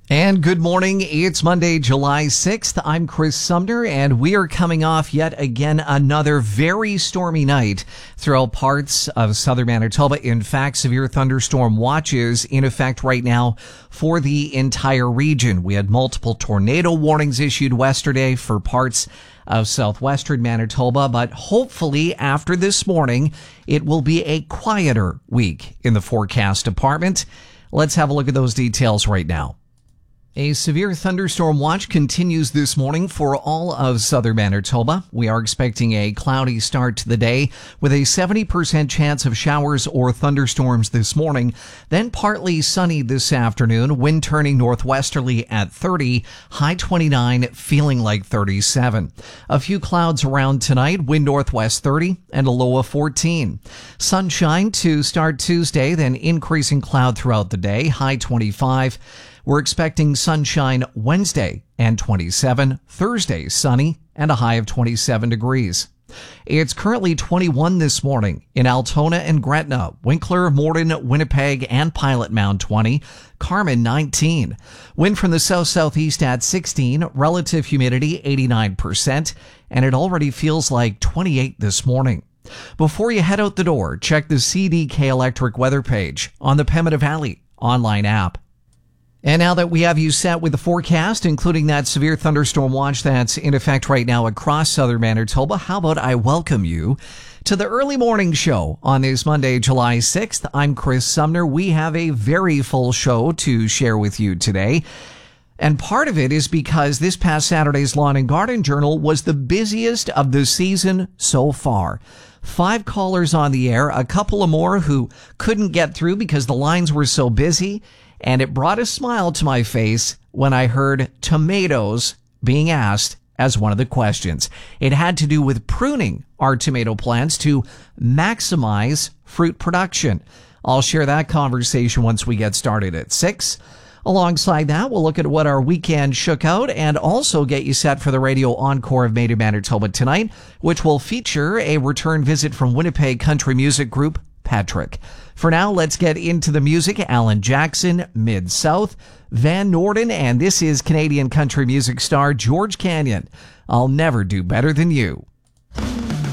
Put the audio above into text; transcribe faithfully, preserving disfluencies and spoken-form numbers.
And good morning. It's Monday, July sixth. I'm Chris Sumner, and we are coming off yet again another very stormy night throughout parts of southern Manitoba. In fact, severe thunderstorm watches in effect right now for the entire region. We had multiple tornado warnings issued yesterday for parts of southwestern Manitoba, but hopefully after this morning, it will be a quieter week in the forecast department. Let's have a look at those details right now. A severe thunderstorm watch continues this morning for all of southern Manitoba. We are expecting a cloudy start to the day with a seventy percent chance of showers or thunderstorms this morning, then partly sunny this afternoon, wind turning northwesterly at thirty, high twenty-nine, feeling like thirty-seven. A few clouds around tonight, wind northwest thirty and a low of fourteen. Sunshine to start Tuesday, then increasing cloud throughout the day, high twenty-five. We're expecting sunshine Wednesday and twenty-seven, Thursday sunny and a high of twenty-seven degrees. It's currently twenty-one this morning in Altona and Gretna, Winkler, Morden, Winnipeg, and Pilot Mound twenty, Carman nineteen. Wind from the south-southeast at sixteen, relative humidity eighty-nine percent, and it already feels like twenty-eight this morning. Before you head out the door, check the C D K Electric weather page on the Pembina Valley online app. And now that we have you set with the forecast, including that severe thunderstorm watch that's in effect right now across southern Manitoba, how about I welcome you to the early morning show on this Monday, July sixth. I'm Chris Sumner. We have a very full show to share with you today. And part of it is because this past Saturday's Lawn and Garden Journal was the busiest of the season so far. Five callers on the air, a couple of more who couldn't get through because the lines were so busy. And it brought a smile to my face when I heard tomatoes being asked as one of the questions. It had to do with pruning our tomato plants to maximize fruit production. I'll share that conversation once we get started at six. Alongside that, we'll look at what our weekend shook out and also get you set for the radio encore of Made in Manitoba tonight, which will feature a return visit from Winnipeg country music group Patrick. For now, let's get into the music. Alan Jackson, Mid-South, Van Norden, and this is Canadian country music star George Canyon. I'll never do better than you.